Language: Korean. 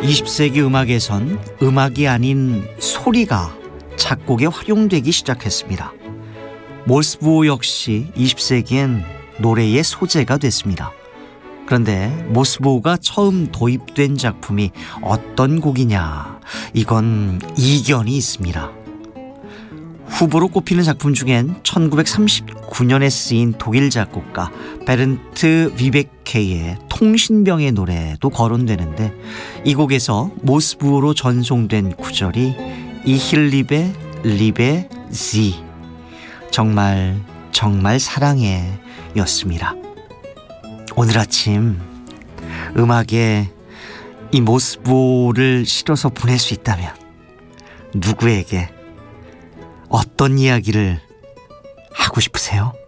20세기 음악에선 음악이 아닌 소리가 작곡에 활용되기 시작했습니다. 모스부호 역시 20세기엔 노래의 소재가 됐습니다. 그런데 모스부호가 처음 도입된 작품이 어떤 곡이냐, 이건 이견이 있습니다. 후보로 꼽히는 작품 중엔 1939년에 쓰인 독일 작곡가 베른트 위베케의 통신병의 노래도 거론되는데, 이 곡에서 모스부호로 전송된 구절이 이힐 리베 지, 정말 정말 사랑해 였습니다. 오늘 아침 음악에 이 모스부호를 실어서 보낼 수 있다면 누구에게 어떤 이야기를 하고 싶으세요?